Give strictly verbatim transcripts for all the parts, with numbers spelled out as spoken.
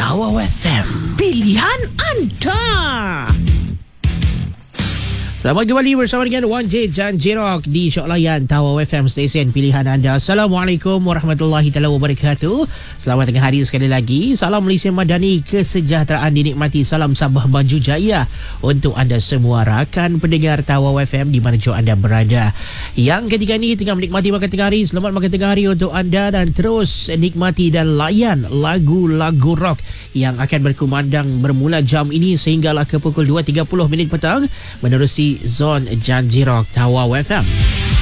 Tawau F M, pilihan anda. Selamat kembali bersama dengan Wan J dan Jirok di Syok Layan Tawau F M, stesen pilihan anda. Assalamualaikum warahmatullahi taala wabarakatuh. Selamat tengah hari sekali lagi. Salam Malaysia Madani, kesejahteraan dinikmati. Salam Sabah Baju Jaya untuk anda semua rakan pendengar Tawau F M di mana jua anda berada. Yang ketiga ni tengah menikmati makan tengah hari. Selamat makan tengah hari untuk anda dan terus nikmati dan layan lagu-lagu rock yang akan berkumandang bermula jam ini sehinggalah ke pukul dua tiga puluh minit petang menerusi Zon Janji Rock Tawau F M.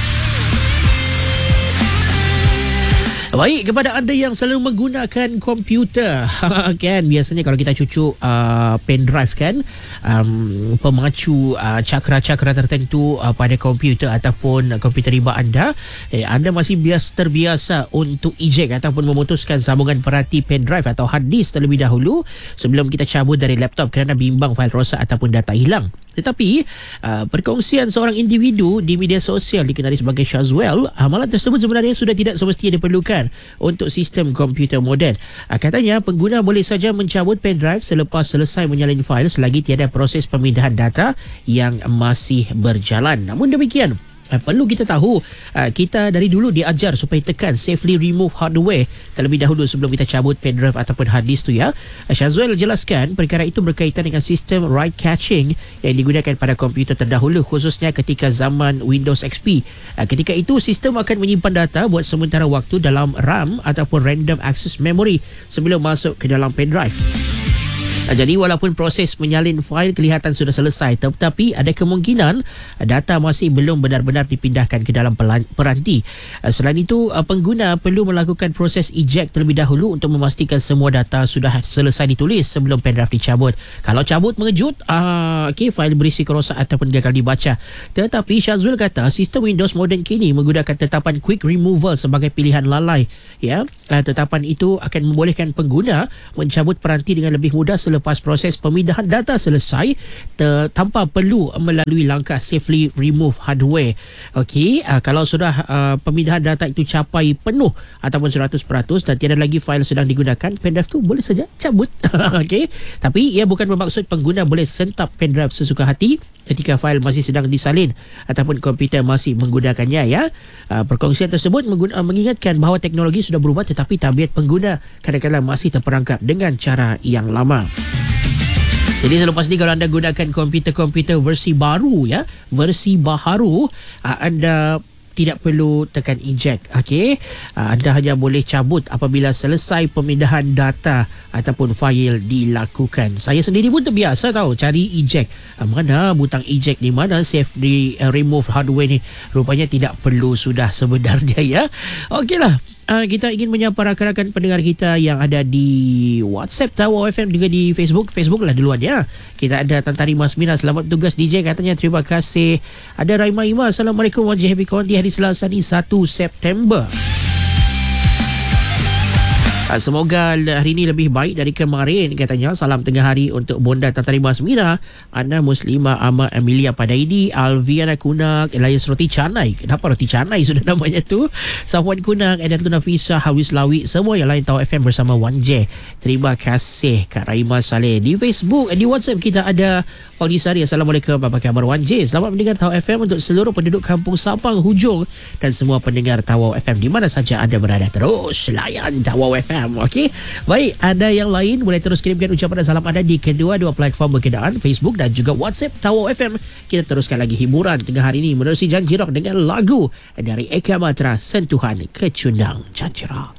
Baik, kepada anda yang selalu menggunakan komputer kan, biasanya kalau kita cucuk uh, pen drive kan, um, pemacu uh, cakra-cakra tertentu uh, pada komputer ataupun komputer riba anda, eh, anda masih biasa terbiasa untuk eject ataupun memutuskan sambungan perhati pen drive atau hard disk terlebih dahulu sebelum kita cabut dari laptop kerana bimbang fail rosak ataupun data hilang. Tetapi uh, perkongsian seorang individu di media sosial dikenali sebagai Shazwell, amalan tersebut sebenarnya sudah tidak semestinya diperlukan untuk sistem komputer moden. Uh, katanya pengguna boleh saja mencabut pen drive selepas selesai menyalin fail selagi tiada proses pemindahan data yang masih berjalan. Namun demikian, Uh, perlu kita tahu, uh, kita dari dulu diajar supaya tekan safely remove hardware terlebih dahulu sebelum kita cabut pen drive ataupun hard disk tu ya. Uh, Shazwell jelaskan perkara itu berkaitan dengan sistem write caching yang digunakan pada komputer terdahulu, khususnya ketika zaman Windows X P. Uh, ketika itu sistem akan menyimpan data buat sementara waktu dalam RAM ataupun random access memory sebelum masuk ke dalam pen drive. Jadi walaupun proses menyalin fail kelihatan sudah selesai, tetapi ada kemungkinan data masih belum benar-benar dipindahkan ke dalam peranti. Selain itu, pengguna perlu melakukan proses eject terlebih dahulu untuk memastikan semua data sudah selesai ditulis sebelum pen drive dicabut. Kalau cabut mengejut, uh, okay, fail berisi kerosak ataupun gagal dibaca. Tetapi Shazwell kata sistem Windows moden kini menggunakan tetapan quick removal sebagai pilihan lalai. Ya, tetapan itu akan membolehkan pengguna mencabut peranti dengan lebih mudah selepas lepas proses pemindahan data selesai ter, tanpa perlu melalui langkah safely remove hardware. Okey, uh, kalau sudah uh, pemindahan data itu capai penuh ataupun seratus peratus dan tiada lagi fail sedang digunakan, pendrive tu boleh saja cabut. Okey, tapi ia bukan bermaksud pengguna boleh sentap pendrive sesuka hati ketika fail masih sedang disalin ataupun komputer masih menggunakannya ya. Uh, perkongsian tersebut mengguna, mengingatkan bahawa teknologi sudah berubah tetapi tabiat pengguna kadang-kadang masih terperangkap dengan cara yang lama. Jadi selepas ni kalau anda gunakan komputer-komputer versi baru ya, versi baharu, uh, anda tidak perlu tekan eject. Okey, uh, anda hanya boleh cabut apabila selesai pemindahan data ataupun fail dilakukan. Saya sendiri pun terbiasa tahu cari eject. Uh, mana butang eject ni, mana save di uh, remove hardware ni. Rupanya tidak perlu sudah sebenarnya ya. Okeylah. Uh, kita ingin menyapa rakan-rakan pendengar kita yang ada di WhatsApp Tawau F M juga di Facebook. Facebook lah duluan ya. Kita ada Tan Tarima Smina, selamat tugas D J katanya, terima kasih. Ada Raima Ima, Assalamualaikum wajah happy konti hari Selasa ni satu September. Semoga hari ini lebih baik dari kemarin katanya. Salam tengah hari untuk Bonda Tan Tarima Smina, Ana Muslimah Ahmad Amelia Padaidi, Alviana Kunak, Elias Roti Canai. Kenapa Roti Canai sudah namanya tu? Safwan Kunak, Edatul Nafisa, Hawiz Lawi, semua yang lain Tawau F M bersama Wan J. Terima kasih Kak Raima Saleh. Di Facebook, di WhatsApp kita ada Fauzi Sari. Assalamualaikum, apa khabar Wan J? Selamat mendengar Tawau F M untuk seluruh penduduk Kampung Sapang Hujung dan semua pendengar Tawau F M di mana saja anda berada. Terus layan Tawau F M. Okey, baik, ada yang lain boleh terus kirimkan ucapan dan salam anda di kedua-dua platform berkenaan, Facebook dan juga WhatsApp Tawau F M. Kita teruskan lagi hiburan tengah hari ini menerusi Janji Rock dengan lagu dari Eka Matra, Sentuhan Kecundang Janji Rock.